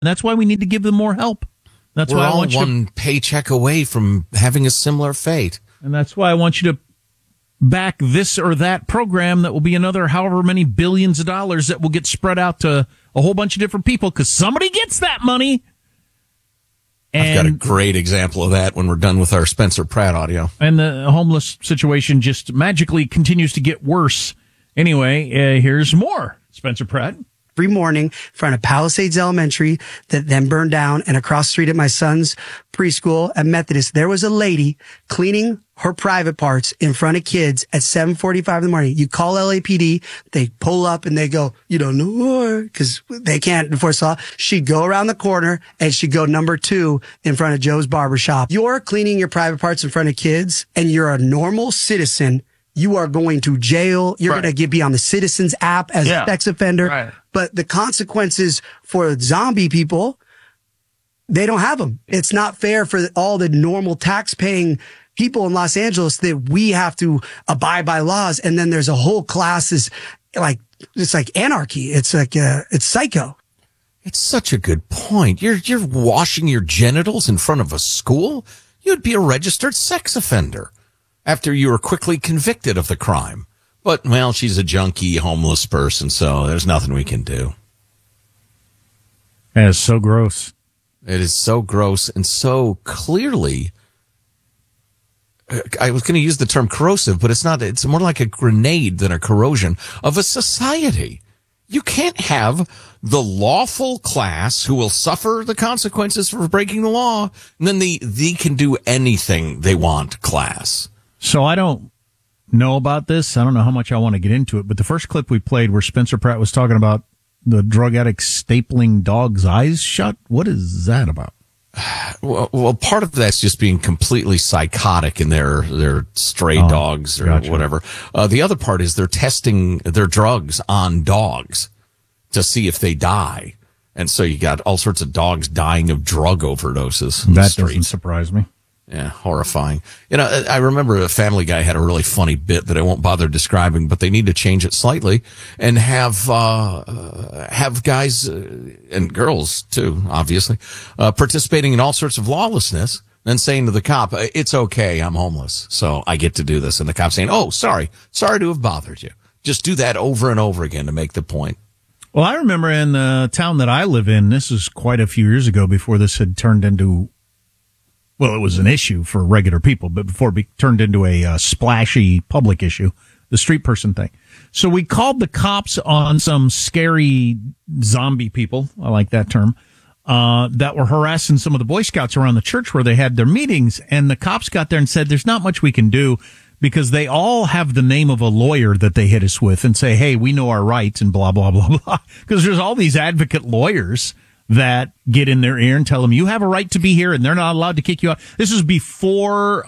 And that's why we need to give them more help. That's We're why I all want one paycheck away from having a similar fate. And that's why I want you to back this or that program that will be another however many billions of dollars that will get spread out to a whole bunch of different people because somebody gets that money. And I've got a great example of that when we're done with our Spencer Pratt audio. And the homeless situation just magically continues to get worse. Anyway, here's more Spencer Pratt. Every morning in front of Palisades Elementary that then burned down, and across the street at my son's preschool at Methodist, there was a lady cleaning her private parts in front of kids at 7:45 in the morning. You call LAPD, they pull up and they go, you don't know more, because they can't enforce law. She'd go around the corner and she'd go number 2 in front of Joe's barbershop. You're cleaning your private parts in front of kids and you're a normal citizen. You are going to jail. You're going to be on the Citizens app as a sex offender. Right. But the consequences for zombie people, they don't have them. It's not fair for all the normal tax-paying people in Los Angeles that we have to abide by laws. And then there's a whole class is like, it's like anarchy. It's like, it's psycho. It's such a good point. You're washing your genitals in front of a school? You'd be a registered sex offender after you were quickly convicted of the crime. But, well, she's a junkie, homeless person, so there's nothing we can do. That is so gross. It is so gross and so clearly, I was going to use the term corrosive, but it's not. It's more like a grenade than a corrosion of a society. You can't have the lawful class who will suffer the consequences for breaking the law, and then the can do anything they want class. So I don't know about this. I don't know how much I want to get into it, but the first clip we played where Spencer Pratt was talking about the drug addict stapling dogs' eyes shut, what is that about? Well, part of that's just being completely psychotic in their stray dogs or whatever. The other part is they're testing their drugs on dogs to see if they die. And so you got all sorts of dogs dying of drug overdoses. That doesn't surprise me. Yeah, horrifying. You know, I remember a Family Guy had a really funny bit that I won't bother describing, but they need to change it slightly and have guys and girls too, obviously, participating in all sorts of lawlessness and saying to the cop, "It's okay, I'm homeless, so I get to do this." And the cop saying, "Oh, sorry to have bothered you." Just do that over and over again to make the point. Well, I remember in the town that I live in, this is quite a few years ago before this had turned into, well, it was an issue for regular people, but before it turned into a splashy public issue, the street person thing. So we called the cops on some scary zombie people, I like that term, that were harassing some of the Boy Scouts around the church where they had their meetings. And the cops got there and said, there's not much we can do because they all have the name of a lawyer that they hit us with and say, hey, we know our rights and blah, blah, blah, blah. Because there's all these advocate lawyers that get in their ear and tell them you have a right to be here and they're not allowed to kick you out. This is before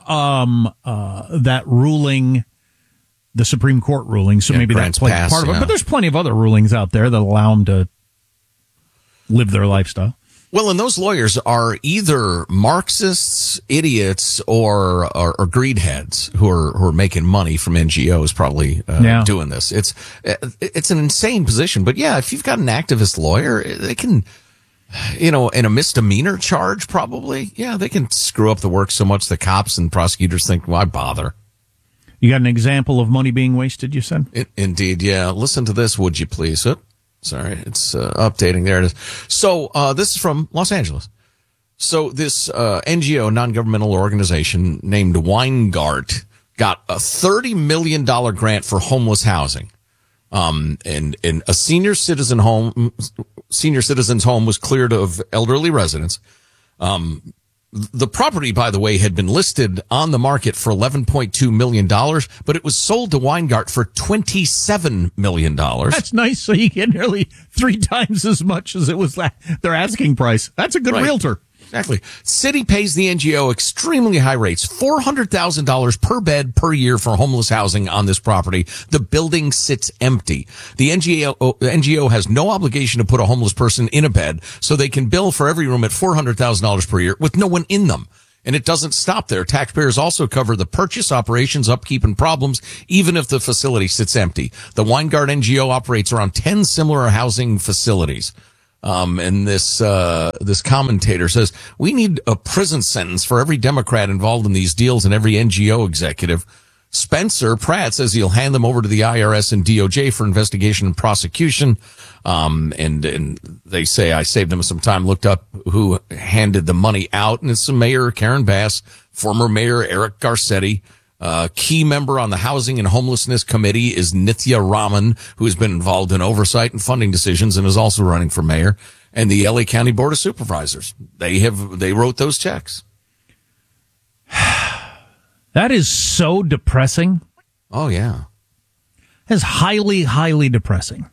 that ruling, the Supreme Court ruling. So maybe that's part of it. But there's plenty of other rulings out there that allow them to live their lifestyle. Well, and those lawyers are either Marxists, idiots, or greedheads who are making money from NGOs, probably doing this. It's an insane position. But yeah, if you've got an activist lawyer, they can, in a misdemeanor charge, probably, they can screw up the work so much the cops and prosecutors think, why bother? You got an example of money being wasted, you said? Indeed, yeah. Listen to this, would you please? Sorry, it's updating. There it is. So this is from Los Angeles. So this NGO, non-governmental organization named Weingart, got a $30 million grant for homeless housing. And a senior citizen's home was cleared of elderly residents. The property, by the way, had been listed on the market for $11.2 million, but it was sold to Weingart for $27 million. That's nice. So you get nearly 3 times as much as it was their asking price. That's a good realtor. Exactly. City pays the NGO extremely high rates, $400,000 per bed per year for homeless housing on this property. The building sits empty. The NGO has no obligation to put a homeless person in a bed, so they can bill for every room at $400,000 per year with no one in them. And it doesn't stop there. Taxpayers also cover the purchase, operations, upkeep, and problems, even if the facility sits empty. The Weingart NGO operates around 10 similar housing facilities. And this commentator says, we need a prison sentence for every Democrat involved in these deals and every NGO executive. Spencer Pratt says he'll hand them over to the IRS and DOJ for investigation and prosecution. And they say, I saved them some time, looked up who handed the money out, and it's Mayor Karen Bass, former Mayor Eric Garcetti. Key member on the Housing and Homelessness Committee is Nithya Raman, who has been involved in oversight and funding decisions and is also running for mayor. And the LA County Board of Supervisors. They wrote those checks. That is so depressing. Oh, yeah. That's highly, highly depressing.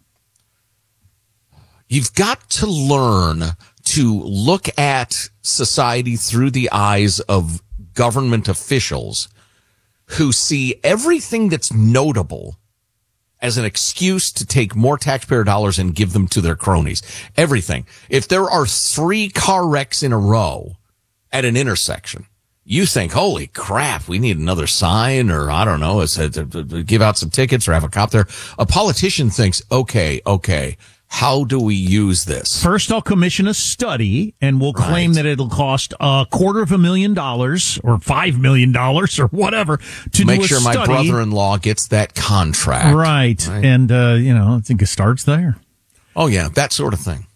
You've got to learn to look at society through the eyes of government officials who see everything that's notable as an excuse to take more taxpayer dollars and give them to their cronies. Everything. If there are 3 car wrecks in a row at an intersection, you think, holy crap, we need another sign, or I don't know, to give out some tickets or have a cop there. A politician thinks, okay, how do we use this? First, I'll commission a study, and we'll claim that it'll cost $250,000 or $5 million or whatever to make do a sure study. My brother-in-law gets that contract. Right. And, I think it starts there. Oh, yeah, that sort of thing.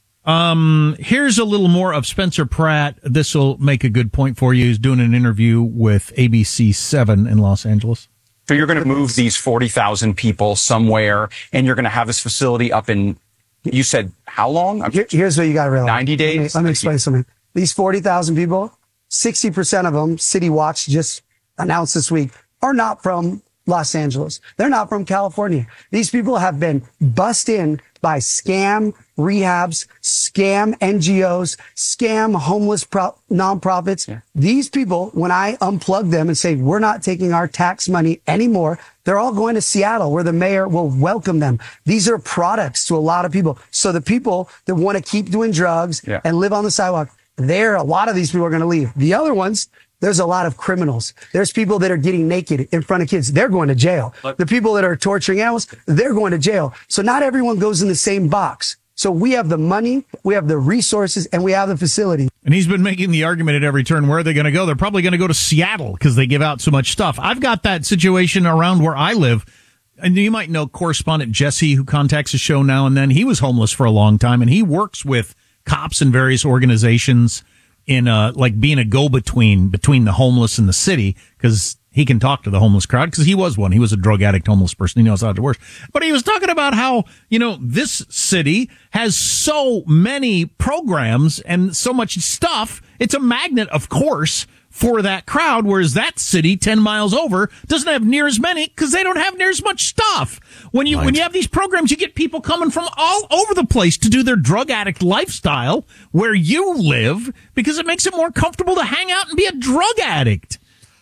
Here's a little more of Spencer Pratt. This will make a good point for you. He's doing an interview with ABC 7 in Los Angeles. So you're going to move these 40,000 people somewhere, and you're going to have this facility up in, you said, how long? Here's what you got to realize. 90 days? Let me explain something. These 40,000 people, 60% of them, City Watch just announced this week, are not from Los Angeles. They're not from California. These people have been bussed in by scam rehabs, scam NGOs, scam homeless nonprofits. Yeah. These people, when I unplug them and say, we're not taking our tax money anymore, they're all going to Seattle where the mayor will welcome them. These are products to a lot of people. So the people that want to keep doing drugs and live on the sidewalk, a lot of these people are going to leave. The other ones, there's a lot of criminals. There's people that are getting naked in front of kids. They're going to jail. The people that are torturing animals, they're going to jail. So not everyone goes in the same box. So we have the money, we have the resources, and we have the facility. And he's been making the argument at every turn. Where are they going to go? They're probably going to go to Seattle because they give out so much stuff. I've got that situation around where I live. And you might know correspondent Jesse, who contacts the show now and then. He was homeless for a long time, and he works with cops and various organizations in being a go-between between the homeless and the city, because he can talk to the homeless crowd, because he was one. He was a drug addict, homeless person. He knows how it works. But he was talking about how, this city has so many programs and so much stuff. It's a magnet, of course, for that crowd, whereas that city 10 miles over doesn't have near as many because they don't have near as much stuff. When you have these programs, you get people coming from all over the place to do their drug addict lifestyle where you live, because it makes it more comfortable to hang out and be a drug addict.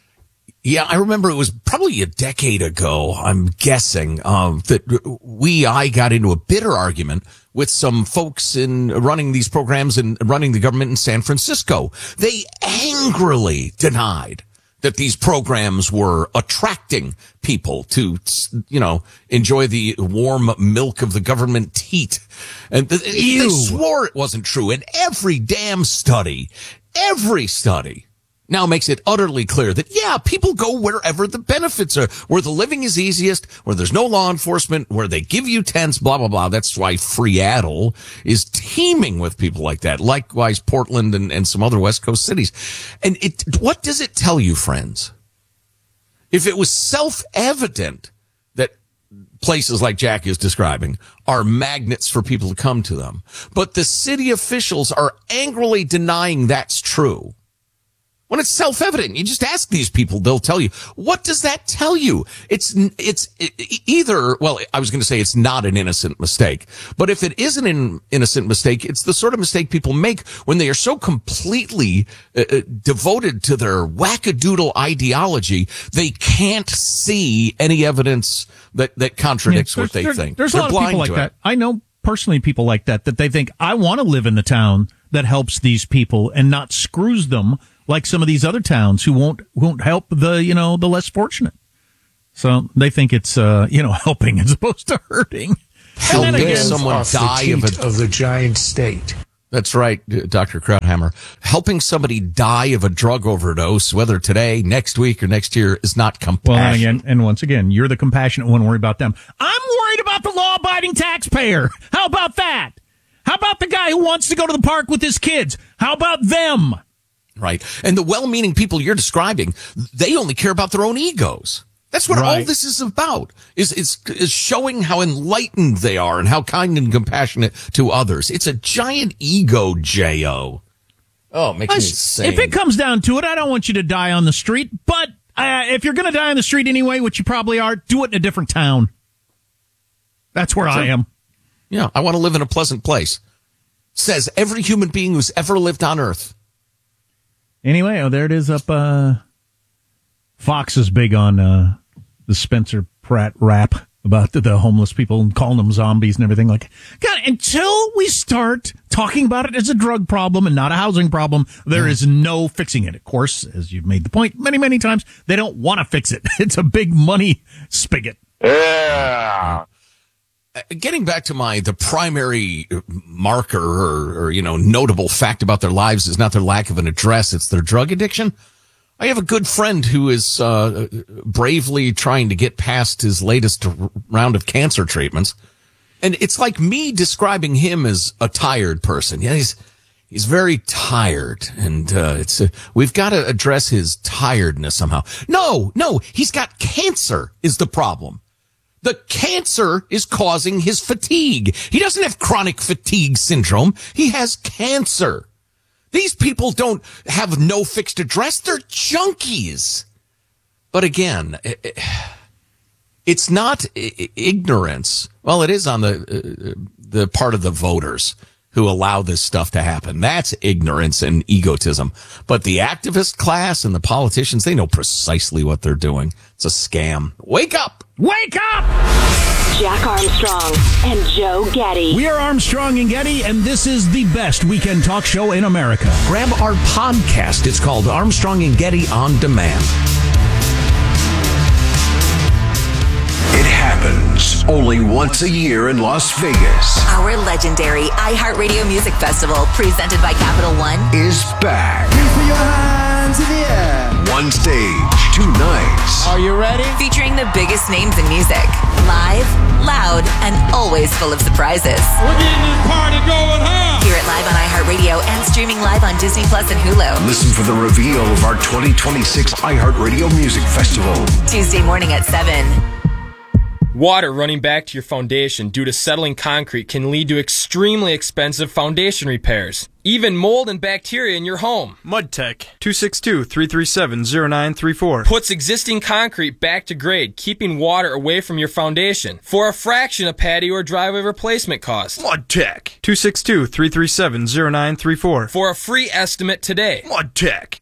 Yeah, I remember it was probably a decade ago, I'm guessing, that I got into a bitter argument with some folks in running these programs and running the government in San Francisco. They angrily denied that these programs were attracting people to, enjoy the warm milk of the government teat. And they swore it wasn't true. And every study now makes it utterly clear that, people go wherever the benefits are, where the living is easiest, where there's no law enforcement, where they give you tents, blah, blah, blah. That's why Seattle is teeming with people like that. Likewise, Portland and some other West Coast cities. And what does it tell you, friends? If it was self-evident that places like Jack is describing are magnets for people to come to them, but the city officials are angrily denying that's true, when it's self-evident, you just ask these people, they'll tell you. What does that tell you? It's either, I was going to say it's not an innocent mistake, but if it is an innocent mistake, it's the sort of mistake people make when they are so completely devoted to their wackadoodle ideology, they can't see any evidence that contradicts what they think. There's a lot of people like that. I know personally people like that they think, I want to live in the town that helps these people and not screws them, like some of these other towns who won't help the less fortunate. So they think it's helping as opposed to hurting. helping someone die of the giant state. That's right, Dr. Krauthammer. Helping somebody die of a drug overdose, whether today, next week, or next year, is not compassion. Well, once again, you're the compassionate one. Worry about them. I'm worried about the law-abiding taxpayer. How about that? How about the guy who wants to go to the park with his kids? How about them? Right. And the well-meaning people you're describing, they only care about their own egos. That's what all this is about, is showing how enlightened they are and how kind and compassionate to others. It's a giant ego, J.O. Oh, it makes me insane. If it comes down to it, I don't want you to die on the street, but if you're going to die on the street anyway, which you probably are, do it in a different town. That's where I am. Yeah, I want to live in a pleasant place. Says every human being who's ever lived on Earth. Anyway, there it is up. Fox is big on the Spencer Pratt rap about the homeless people and calling them zombies and everything. Like, God, until we start talking about it as a drug problem and not a housing problem, there is no fixing it. Of course, as you've made the point many, many times, they don't want to fix it. It's a big money spigot. Yeah. Getting back to the primary marker or notable fact about their lives is not their lack of an address, it's their drug addiction. I have a good friend who is bravely trying to get past his latest round of cancer treatments. And it's like me describing him as a tired person. Yeah, he's very tired. And we've got to address his tiredness somehow. No, he's got cancer is the problem. The cancer is causing his fatigue. He doesn't have chronic fatigue syndrome. He has cancer. These people don't have no fixed address. They're junkies. But again, it's not ignorance. Well, it is on the part of the voters who allow this stuff to happen. That's ignorance and egotism. But the activist class and the politicians, they know precisely what they're doing. It's a scam. Wake up! Wake up! Jack Armstrong and Joe Getty. We are Armstrong and Getty, and this is the best weekend talk show in America. Grab our podcast. It's called Armstrong and Getty On Demand. It happens only once a year in Las Vegas. Our legendary iHeartRadio Music Festival, presented by Capital One, is back. Put your hands in the air. One stage, 2 nights. Are you ready? featuring the biggest names in music. Live, loud, and always full of surprises. We're getting this party going, huh? Hear it live on iHeartRadio and streaming live on Disney Plus and Hulu. Listen for the reveal of our 2026 iHeartRadio Music Festival. Tuesday morning at 7. Water running back to your foundation due to settling concrete can lead to extremely expensive foundation repairs. Even mold and bacteria in your home. MudTech, 262-337-0934. Puts existing concrete back to grade, keeping water away from your foundation for a fraction of patio or driveway replacement cost. MudTech, 262-337-0934. For a free estimate today. MudTech,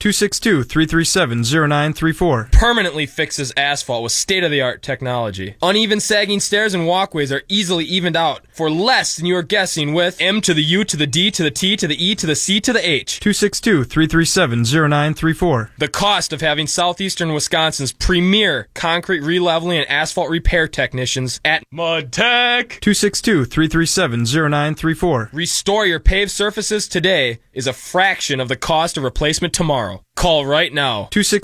262-337-0934. Permanently fixes asphalt with state-of-the-art technology. Uneven sagging stairs and walkways are easily evened out for less than you are guessing with M to the U to the D to the T to the E to the C to the H. 262-337-0934. The cost of having southeastern Wisconsin's premier concrete releveling and asphalt repair technicians at MudTech. 262-337-0934. Restore your paved surfaces today is a fraction of the cost of replacement tomorrow. Call right now.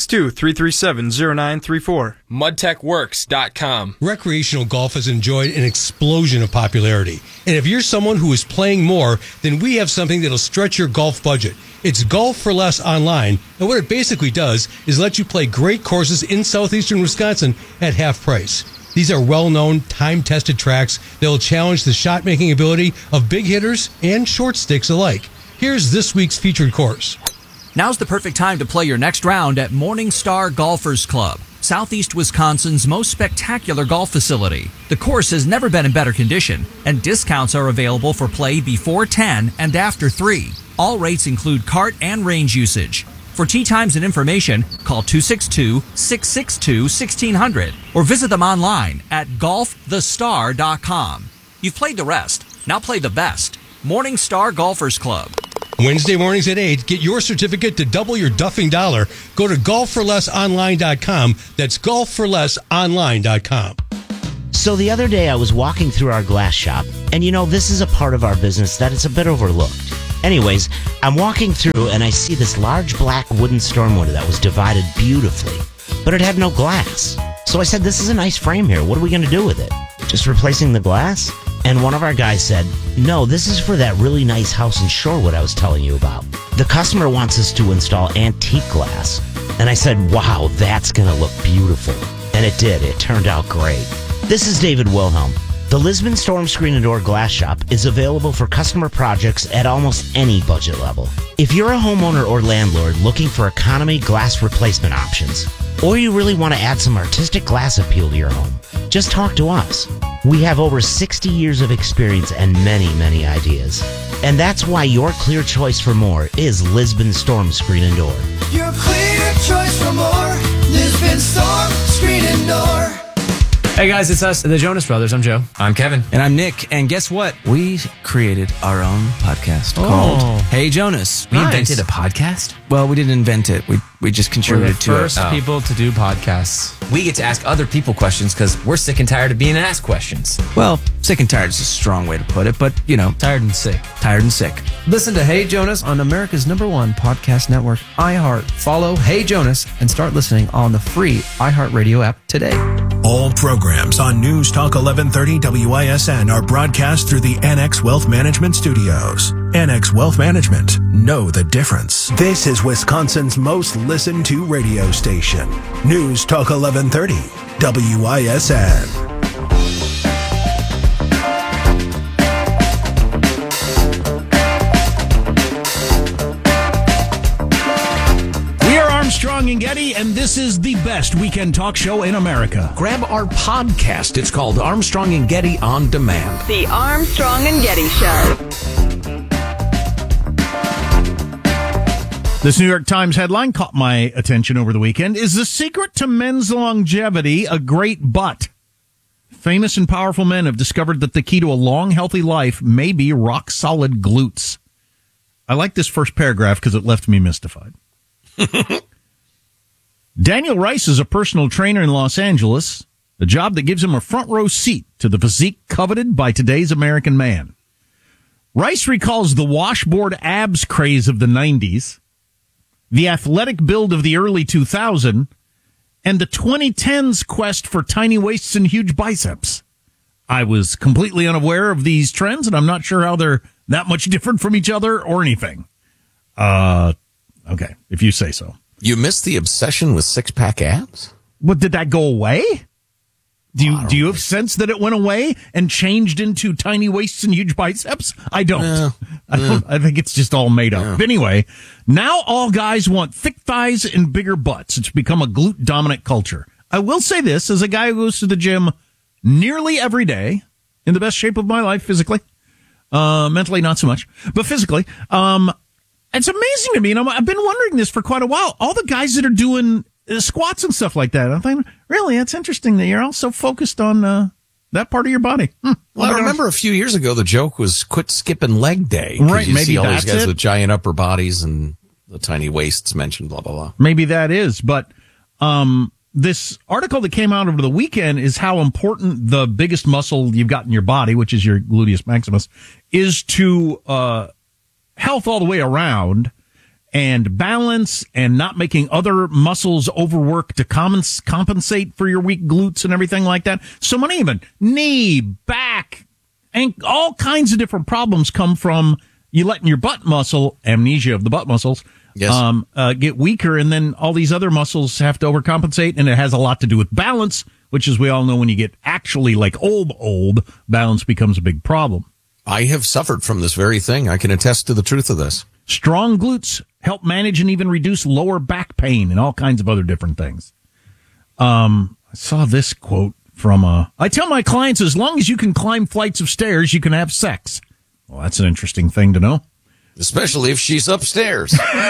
262-337-0934. MudTechWorks.com. Recreational golf has enjoyed an explosion of popularity. And if you're someone who is playing more, then we have something that'll stretch your golf budget. It's Golf for Less Online, and what it basically does is let you play great courses in southeastern Wisconsin at half price. These are well-known, time-tested tracks that will challenge the shot-making ability of big hitters and short sticks alike. Here's this week's featured course. Now's the perfect time to play your next round at Morningstar Golfers Club, Southeast Wisconsin's most spectacular golf facility. The course has never been in better condition, and discounts are available for play before 10 and after 3. All rates include cart and range usage. For tee times and information, call 262-662-1600 or visit them online at golfthestar.com. You've played the rest. Now play the best. Morningstar Golfers Club. Wednesday mornings at 8, get your certificate to double your duffing dollar. Go to golfforlessonline.com. That's golfforlessonline.com. So the other day I was walking through our glass shop, and this is a part of our business that is a bit overlooked. Anyways, I'm walking through and I see this large black wooden storm window that was divided beautifully, but it had no glass. So I said, this is a nice frame here. What are we going to do with it? Just replacing the glass? And one of our guys said, no, this is for that really nice house in Shorewood I was telling you about. The customer wants us to install antique glass. And I said, wow, that's going to look beautiful. And it did. It turned out great. This is David Wilhelm. The Lisbon Storm Screen and Door Glass Shop is available for customer projects at almost any budget level. If you're a homeowner or landlord looking for economy glass replacement options, or you really want to add some artistic glass appeal to your home, just talk to us. We have over 60 years of experience and many, many ideas. And that's why your clear choice for more is Lisbon Storm Screen and Door. Your clear choice for more. Lisbon Storm Screen and Door. Hey guys, it's us, the Jonas Brothers. I'm Joe. I'm Kevin. And I'm Nick. And guess what? We created our own podcast called Hey Jonas. We invented a podcast? Well, we didn't invent it. We just contributed to it. We're the first people to do podcasts. We get to ask other people questions because we're sick and tired of being asked questions. Well, sick and tired is a strong way to put it, but, Tired and sick. Tired and sick. Listen to Hey Jonas on America's #1 podcast network, iHeart. Follow Hey Jonas and start listening on the free iHeartRadio app today. All programs on News Talk 1130 WISN are broadcast through the NX Wealth Management Studios. NX Wealth Management. Know the difference. This is Wisconsin's most listened to radio station. News Talk 1130 WISN. Armstrong and Getty, and this is the best weekend talk show in America. Grab our podcast. It's called Armstrong and Getty On Demand. The Armstrong and Getty Show. This New York Times headline caught my attention over the weekend. Is the secret to men's longevity a great butt? Famous and powerful men have discovered that the key to a long, healthy life may be rock-solid glutes. I like this first paragraph because it left me mystified. Daniel Rice is a personal trainer in Los Angeles, a job that gives him a front row seat to the physique coveted by today's American man. Rice recalls the washboard abs craze of the 90s, the athletic build of the early 2000s, and the 2010s quest for tiny waists and huge biceps. I was completely unaware of these trends, and I'm not sure how they're that much different from each other or anything. Okay, if you say so. You missed the obsession with six-pack abs? What, did that go away? Do you have sense that it went away and changed into tiny waists and huge biceps? I don't. I think it's just all made up. Yeah. But anyway, now all guys want thick thighs and bigger butts. It's become a glute-dominant culture. I will say this, as a guy who goes to the gym nearly every day, in the best shape of my life physically, mentally not so much, but physically, it's amazing to me, and I've been wondering this for quite a while. All the guys that are doing squats and stuff like that, I'm thinking, really, that's interesting that you're all so focused on that part of your body. Well, I remember a few years ago, the joke was quit skipping leg day. Right, you maybe see all that's these guys it. with giant upper bodies and the tiny waists mentioned, blah, blah, blah. Maybe that is, but this article that came out over the weekend is how important the biggest muscle you've got in your body, which is your gluteus maximus, is to health all the way around, and balance, and not making other muscles overwork to compensate for your weak glutes and everything like that. So many of it, knee, back, and all kinds of different problems come from you letting your butt muscle, amnesia of the butt muscles, Yes. Get weaker, and then all these other muscles have to overcompensate, and it has a lot to do with balance, which, as we all know, when you get actually like old, balance becomes a big problem. I have suffered from this very thing. I can attest to the truth of this. Strong glutes help manage and even reduce lower back pain and all kinds of other different things. I saw this quote from I tell my clients, as long as you can climb flights of stairs, you can have sex. Well, that's an interesting thing to know. Especially if she's upstairs.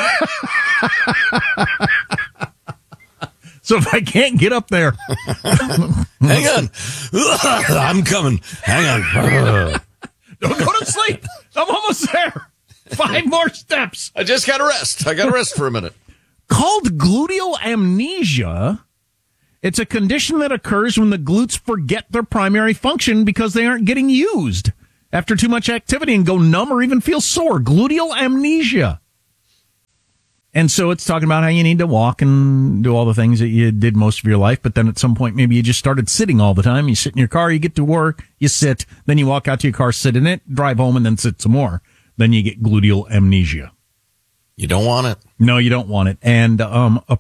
So if I can't get up there. Hang on. I'm coming. Hang on. Don't go to sleep. I'm almost there. 5 more steps. I just got to rest. I got to rest for a minute. Called gluteal amnesia, It's a condition that occurs when the glutes forget their primary function because they aren't getting used after too much activity and go numb or even feel sore. Gluteal amnesia. And so it's talking about how you need to walk and do all the things that you did most of your life, but then at some point maybe you just started sitting all the time. You sit in your car, you get to work, you sit, then you walk out to your car, sit in it, drive home, and then sit some more. Then you get gluteal amnesia. You don't want it. No, you don't want it. And the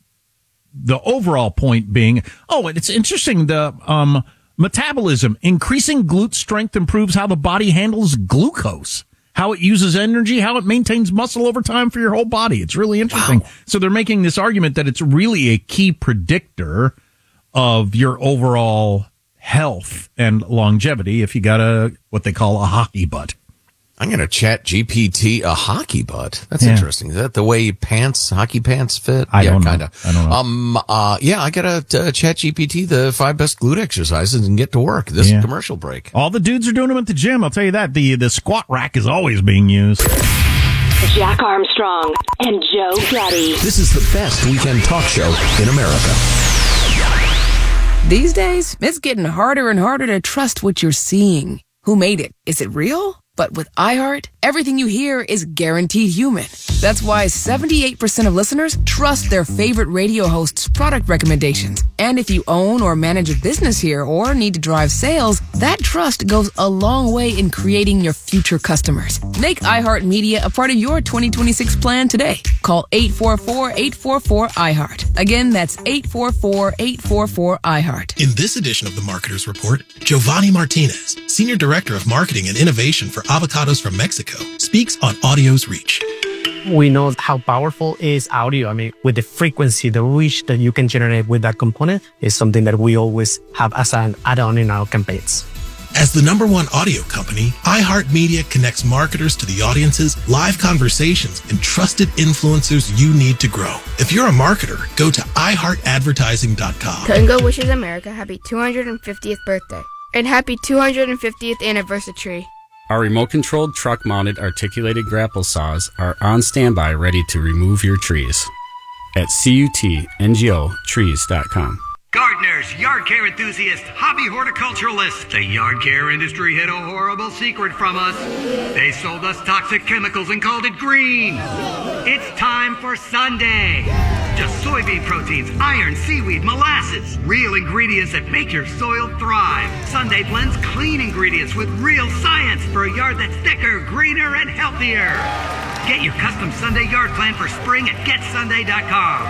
overall point being, and it's interesting, the metabolism. Increasing glute strength improves how the body handles glucose, how it uses energy, how it maintains muscle over time for your whole body. It's really interesting. Wow. So they're making this argument that it's really a key predictor of your overall health and longevity if you got what they call a hockey butt. I'm going to chat GPT a hockey butt. That's interesting. Is that the way hockey pants fit? I don't know. I don't know. I got to chat GPT the 5 best glute exercises and get to work. This commercial break. All the dudes are doing them at the gym. I'll tell you that. The squat rack is always being used. Jack Armstrong and Joe Getty. This is the best weekend talk show in America. These days, it's getting harder and harder to trust what you're seeing. Who made it? Is it real? But with iHeart, everything you hear is guaranteed human. That's why 78% of listeners trust their favorite radio host's product recommendations. And if you own or manage a business here or need to drive sales, that trust goes a long way in creating your future customers. Make iHeartMedia a part of your 2026 plan today. Call 844-844-iHeart. Again, that's 844-844-iHeart. In this edition of the Marketer's Report, Giovanni Martinez, Senior Director of Marketing and Innovation for Avocados from Mexico, speaks on audio's reach. We know how powerful is audio. I mean, with the frequency, the reach that you can generate with that component is something that we always have as an add-on in our campaigns. As the #1 audio company, iHeartMedia connects marketers to the audiences, live conversations, and trusted influencers you need to grow. If you're a marketer, go to iHeartAdvertising.com. Tango wishes America happy 250th birthday and happy 250th anniversary. Our remote-controlled truck-mounted articulated grapple saws are on standby ready to remove your trees at CUTNGOtrees.com. Gardeners, yard care enthusiasts, hobby horticulturalists. The yard care industry hid a horrible secret from us. They sold us toxic chemicals and called it green. It's time for Sunday. Just soybean proteins, iron, seaweed, molasses. Real ingredients that make your soil thrive. Sunday blends clean ingredients with real science for a yard that's thicker, greener, and healthier. Get your custom Sunday yard plan for spring at GetSunday.com.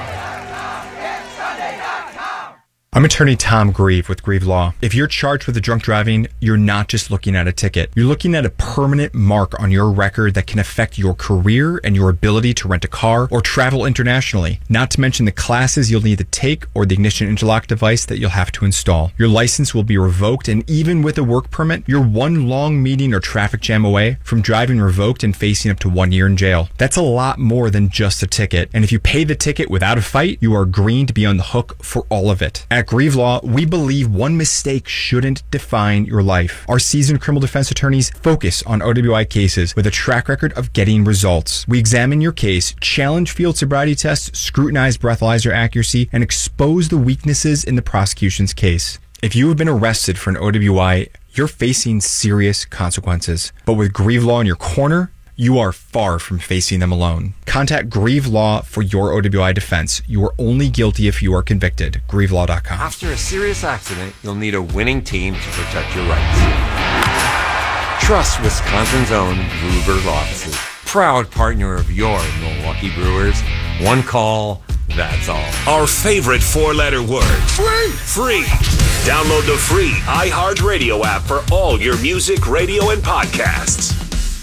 I'm attorney Tom Grieve with Grieve Law. If you're charged with drunk driving, you're not just looking at a ticket. You're looking at a permanent mark on your record that can affect your career and your ability to rent a car or travel internationally. Not to mention the classes you'll need to take or the ignition interlock device that you'll have to install. Your license will be revoked, and even with a work permit, you're one long meeting or traffic jam away from driving revoked and facing up to 1 year in jail. That's a lot more than just a ticket. And if you pay the ticket without a fight, you are agreeing to be on the hook for all of it. At Grieve Law, we believe one mistake shouldn't define your life. Our seasoned criminal defense attorneys focus on OWI cases with a track record of getting results. We examine your case, challenge field sobriety tests, scrutinize breathalyzer accuracy, and expose the weaknesses in the prosecution's case. If you have been arrested for an OWI, you're facing serious consequences. But with Grieve Law in your corner, you are far from facing them alone. Contact Grieve Law for your OWI defense. You are only guilty if you are convicted. GrieveLaw.com. After a serious accident, you'll need a winning team to protect your rights. Trust Wisconsin's own Gruber Law Offices. Proud partner of your Milwaukee Brewers. One call, that's all. Our favorite four-letter word. Free! Free. Download the free iHeartRadio app for all your music, radio, and podcasts.